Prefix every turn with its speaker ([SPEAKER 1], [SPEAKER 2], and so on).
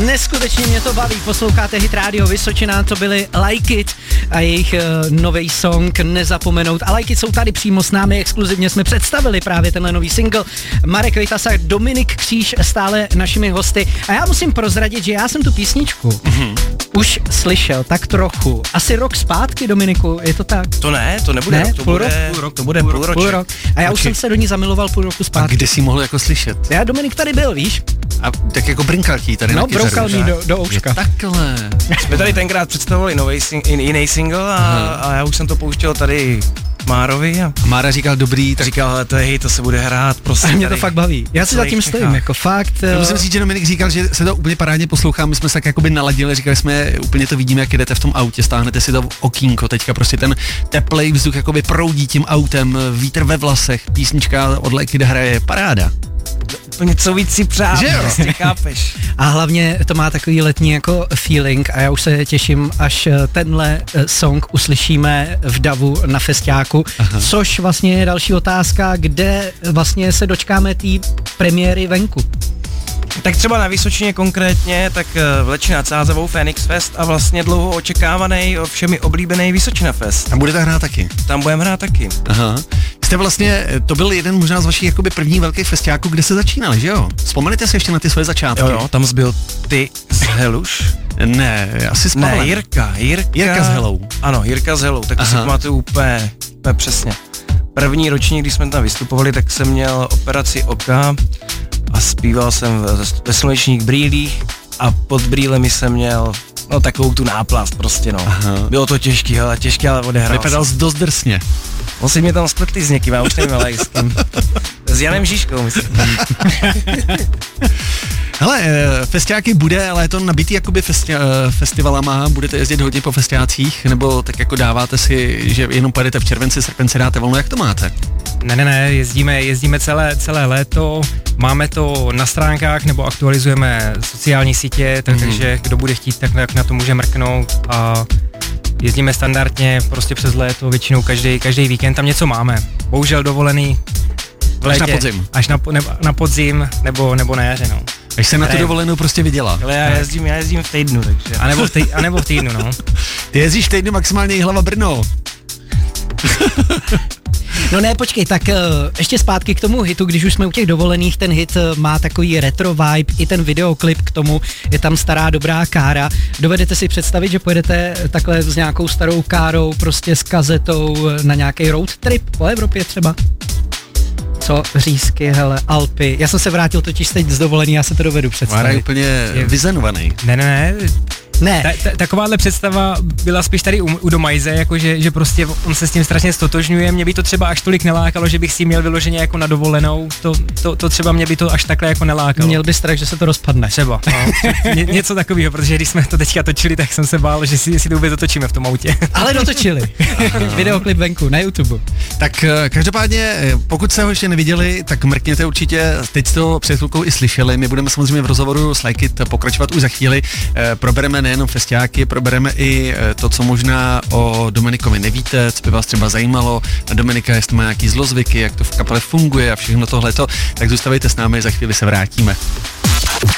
[SPEAKER 1] Neskutečně mě to baví, posloucháte Hit Radio Vysočina, to byli Like It a jejich nový song Nezapomenout. A Like It jsou tady přímo s námi, exkluzivně jsme představili právě tenhle nový single. Marek Vejtas a Dominik Kříž stále našimi hosty. A já musím prozradit, že já jsem tu písničku už slyšel tak trochu. Asi rok zpátky, Dominiku, je to tak?
[SPEAKER 2] To ne, to nebude
[SPEAKER 1] ne?
[SPEAKER 2] rok, to bude půl rok.
[SPEAKER 1] A já už jsem se do ní zamiloval půl roku zpátky.
[SPEAKER 3] A kde jsi mohl jako slyšet?
[SPEAKER 1] Já Dominik tady byl, víš?
[SPEAKER 3] A tak jako brinkal ti tady na kytaru.
[SPEAKER 1] broukal mi do ouška.
[SPEAKER 3] Takhle.
[SPEAKER 2] Jsme tady tenkrát představovali jiný single a já už jsem to pouštěl tady Márovi a
[SPEAKER 3] Mára říkal dobrý, tak
[SPEAKER 2] říkal, hele, to se bude hrát, prostě.
[SPEAKER 1] A mě to fakt baví. Já si za tím stojím, jako fakt.
[SPEAKER 3] Musím říct, že Dominik říkal, že se to úplně parádně poslouchá, my jsme se tak jakoby naladili, říkali jsme, úplně to vidíme, jak jedete v tom autě, stáhnete si to v okýnko, teďka prostě ten teplej vzduch jakoby proudí tím autem, vítr ve vlasech, písnička od Like It hraje, paráda.
[SPEAKER 2] Úplně co víc si přát,
[SPEAKER 3] že jo?
[SPEAKER 2] Prostě, chápeš.
[SPEAKER 1] A hlavně to má takový letní jako feeling a já už se těším, až tenhle song uslyšíme v davu na festiáku, což vlastně je další otázka, kde vlastně se dočkáme té premiéry venku.
[SPEAKER 2] Tak třeba na Vysočině konkrétně, tak v Leči nad Sázavou Phoenix Fest a vlastně dlouho očekávaný, všemi oblíbený Vysočina Fest.
[SPEAKER 3] A budete hrát taky?
[SPEAKER 2] Tam budeme hrát taky.
[SPEAKER 3] Aha. Jste vlastně, to byl jeden možná z vašich jakoby prvních velkých festiáků, kde se začínali, že jo? Vzpomenete si ještě na ty svoje začátky?
[SPEAKER 2] Jo, tam zbyl ty z Heluš.
[SPEAKER 3] Ne, asi s Pavlem.
[SPEAKER 2] Ne, Jirka
[SPEAKER 3] s Helou.
[SPEAKER 2] Ano, Jirka s Helou, tak to si pamatuju úplně přesně. První ročník, když jsme tam vystupovali, tak jsem měl operaci oka a zpíval jsem ve slunečních brýlích a pod brýlemi jsem měl takovou tu náplast prostě, no. Aha. Bylo to těžký, ale odehrál.
[SPEAKER 3] Vypadal jsi dost drsně.
[SPEAKER 2] On si mě tam spletli s někým, já už nevím, ale s kým. S Janem Žižkou, myslím.
[SPEAKER 3] Hele, festiáky bude, ale je to nabitý jakoby festivalama, budete jezdit hodně po festiácích, nebo tak jako dáváte si, že jenom pojedete v červenci, srpenci, dáte volno, jak to máte?
[SPEAKER 4] Ne, jezdíme celé léto, máme to na stránkách, nebo aktualizujeme sociální sítě, takže kdo bude chtít, tak na to může mrknout a jezdíme standardně prostě přes léto, většinou každý víkend tam něco máme. Bohužel dovolený v létě,
[SPEAKER 3] až na podzim.
[SPEAKER 4] Až na podzim, nebo na jaře, no.
[SPEAKER 3] Až se na tu dovolenou prostě vydělá.
[SPEAKER 2] Ale já jezdím v týdnu, takže.
[SPEAKER 4] A nebo v týdnu, no.
[SPEAKER 3] Ty jezdíš v týdnu maximálně Jihlava Brno.
[SPEAKER 1] No ne, počkej, tak ještě zpátky k tomu hitu, když už jsme u těch dovolených, ten hit má takový retro vibe, i ten videoklip k tomu, je tam stará dobrá kára. Dovedete si představit, že pojedete takhle s nějakou starou károu, prostě s kazetou na nějaký road trip po Evropě třeba? Co? Řízky, hele, Alpy. Já jsem se vrátil totiž teď z dovolení, já se to dovedu představit.
[SPEAKER 3] Mára je úplně vyzenovaný.
[SPEAKER 4] Ne. Takováhle představa byla spíš tady u Domajze, jakože že prostě on se s tím strašně stotožňuje, mě by to třeba až tolik nelákalo, že bych si měl vyloženě jako na dovolenou, to třeba mě by to až takhle jako nelákalo.
[SPEAKER 1] Měl by strach, že se to rozpadne.
[SPEAKER 4] Třeba, no. Něco takového, protože když jsme to teďka točili, tak jsem se bál, že si to vůbec dotočíme v tom autě.
[SPEAKER 1] Ale dotočili. Videoklip venku na YouTube.
[SPEAKER 3] Tak každopádně, pokud se ho ještě neviděli, tak mrkněte určitě, teď jste to před chvilkou i slyšeli, my budeme samozřejmě v rozhovoru s Like It pokračovat už za chvíli, probereme nejenom festiáky, probereme i to, co možná o Dominikovi nevíte, co by vás třeba zajímalo, na Dominika, jestli má nějaký zlozvyky, jak to v kapele funguje a všechno tohleto, tak zůstavejte s námi, za chvíli se vrátíme.